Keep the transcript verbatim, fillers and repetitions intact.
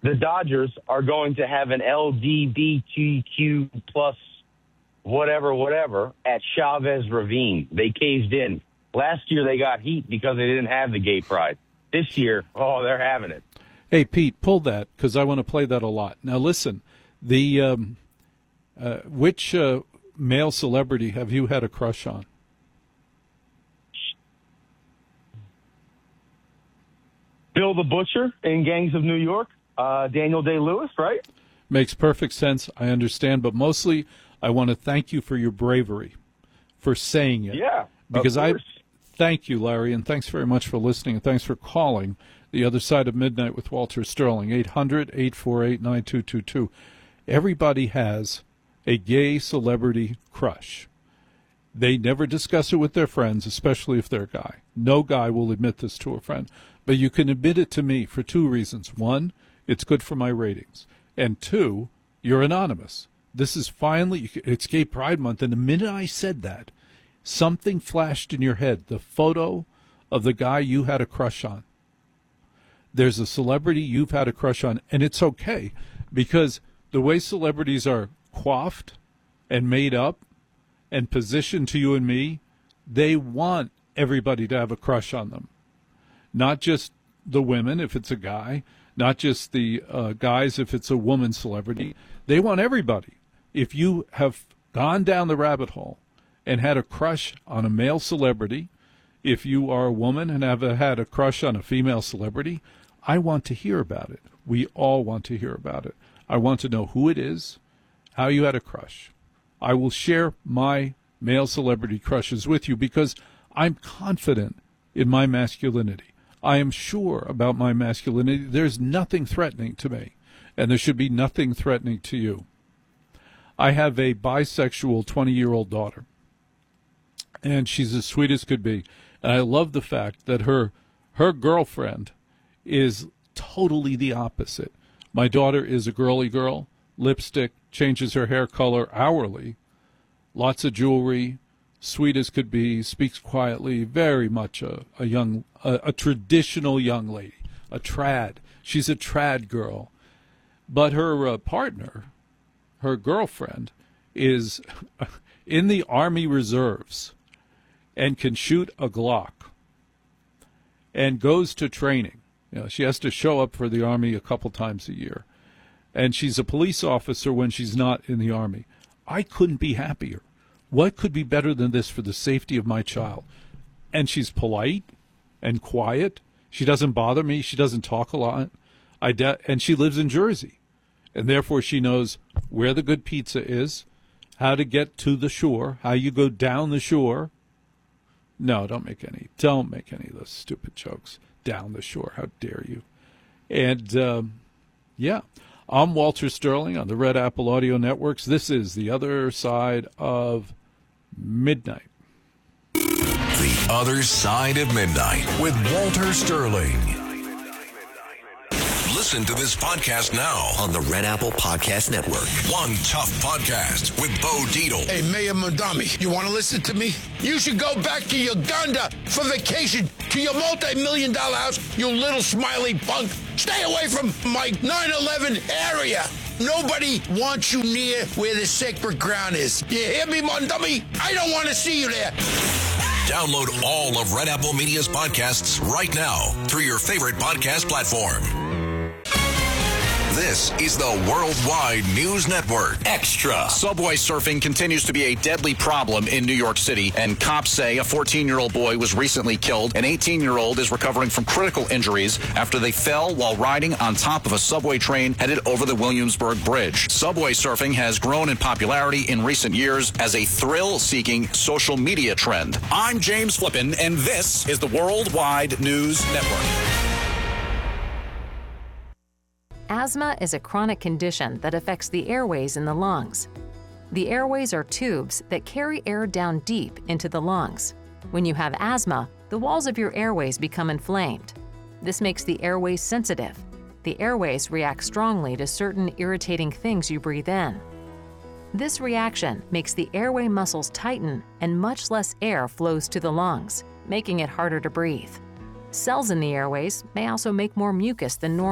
the Dodgers are going to have an L G B T Q plus whatever, whatever at Chavez Ravine. They caved in. Last year they got heat because they didn't have the gay pride. This year, oh, they're having it. Hey, Pete, pull that because I want to play that a lot. Now, listen, the um, uh, which uh, male celebrity have you had a crush on? Bill the Butcher in Gangs of New York, uh, Daniel Day-Lewis, right? Makes perfect sense. I understand, but mostly I want to thank you for your bravery, for saying it. Yeah, because of I course. Thank you, Larry, and thanks very much for listening, and thanks for calling The Other Side of Midnight with Walter Sterling, eight hundred, eight four eight, nine two two two. Everybody has a gay celebrity crush. They never discuss it with their friends, especially if they're a guy. No guy will admit this to a friend. But you can admit it to me for two reasons. One, it's good for my ratings. And two, you're anonymous. This is finally, it's Gay Pride Month, and the minute I said that, something flashed in your head, the photo of the guy you had a crush on. There's a celebrity you've had a crush on, and it's okay, because the way celebrities are coiffed and made up and positioned to you and me, they want everybody to have a crush on them. Not just the women, if it's a guy, not just the uh, guys, if it's a woman celebrity. They want everybody. If you have gone down the rabbit hole and had a crush on a male celebrity, if you are a woman and have had a crush on a female celebrity, I want to hear about it. We all want to hear about it. I want to know who it is, how you had a crush. I will share my male celebrity crushes with you because I'm confident in my masculinity. I am sure about my masculinity. There's nothing threatening to me, and there should be nothing threatening to you. I have a bisexual twenty-year-old daughter, and she's as sweet as could be. And I love the fact that her her girlfriend is totally the opposite. My daughter is a girly girl, lipstick, changes her hair color hourly, lots of jewelry, sweet as could be, speaks quietly, very much a, a young, a, a traditional young lady, a trad. She's a trad girl. But her uh, partner, her girlfriend, is in the Army Reserves and can shoot a Glock and goes to training. You know, she has to show up for the Army a couple times a year. And she's a police officer when she's not in the Army. I couldn't be happier. What could be better than this for the safety of my child? And she's polite and quiet. She doesn't bother me. She doesn't talk a lot. I de- and she lives in Jersey. And therefore she knows where the good pizza is, how to get to the shore, how you go down the shore. No, don't make any. Don't make any of those stupid jokes. Down the shore. How dare you? And, um, yeah. I'm Walter Sterling on the Red Apple Audio Networks. This is The Other Side of Midnight. The Other Side of Midnight with Walter Sterling. Listen to this podcast now on the Red Apple Podcast Network. One Tough Podcast with Bo Dietl. Hey, Mayor Mondami, you want to listen to me? You should go back to Uganda for vacation, to your multi-million dollar house, you little smiley punk. Stay away from my nine eleven area. Nobody wants you near where the sacred ground is. You hear me, Mondami? I don't want to see you there. Download all of Red Apple Media's podcasts right now through your favorite podcast platform. This is the Worldwide News Network. Extra. Subway surfing continues to be a deadly problem in New York City, and cops say a fourteen-year-old boy was recently killed. An eighteen-year-old is recovering from critical injuries after they fell while riding on top of a subway train headed over the Williamsburg Bridge. Subway surfing has grown in popularity in recent years as a thrill-seeking social media trend. I'm James Flippin, and this is the Worldwide News Network. Asthma is a chronic condition that affects the airways in the lungs. The airways are tubes that carry air down deep into the lungs. When you have asthma, the walls of your airways become inflamed. This makes the airways sensitive. The airways react strongly to certain irritating things you breathe in. This reaction makes the airway muscles tighten and much less air flows to the lungs, making it harder to breathe. Cells in the airways may also make more mucus than normal.